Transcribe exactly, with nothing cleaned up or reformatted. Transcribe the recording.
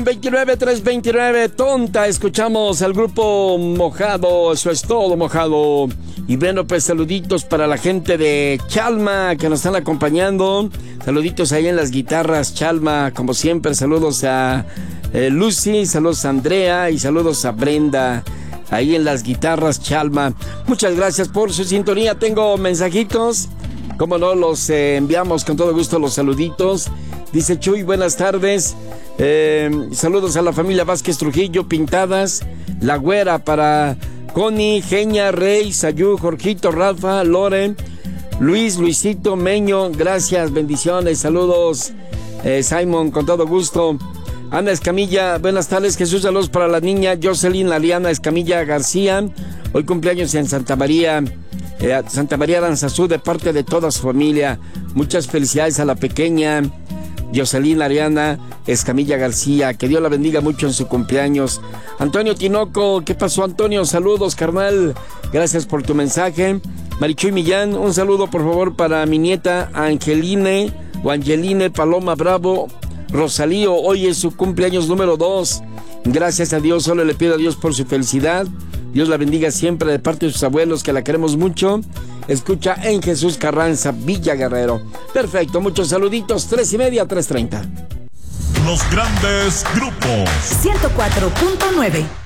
veintinueve, trescientos veintinueve, tonta, escuchamos al grupo Mojado, eso es todo, Mojado. Y bueno, pues saluditos para la gente de Chalma que nos están acompañando. Saluditos ahí en las guitarras, Chalma, como siempre, saludos a eh, Lucy, saludos a Andrea y saludos a Brenda. Ahí en las guitarras, Chalma. Muchas gracias por su sintonía. Tengo mensajitos. Como no, los eh, enviamos con todo gusto los saluditos. Dice Chuy, buenas tardes. Eh, saludos a la familia Vázquez Trujillo, Pintadas, La Güera, para Connie, Genia, Rey, Sayú, Jorgito, Rafa, Loren, Luis, Luisito, Meño. Gracias, bendiciones, saludos. Eh, Simon, con todo gusto. Ana Escamilla, buenas tardes. Jesús, saludos para la niña Jocelyn Laliana Escamilla García. Hoy cumpleaños en Santa María, eh, Santa María Aranzazú, de parte de toda su familia. Muchas felicidades a la pequeña Jocelyn Ariana Escamilla García, que Dios la bendiga mucho en su cumpleaños. Antonio Tinoco, ¿qué pasó, Antonio? Saludos, carnal, gracias por tu mensaje. Marichuy Millán, un saludo por favor para mi nieta Angeline o Angeline Paloma Bravo Rosalío, hoy es su cumpleaños número dos. Gracias a Dios, solo le pido a Dios por su felicidad. Dios la bendiga siempre de parte de sus abuelos, que la queremos mucho. Escucha en Jesús Carranza, Villa Guerrero. Perfecto, muchos saluditos. Tres y media, tres treinta. Los grandes grupos. ciento cuatro punto nueve.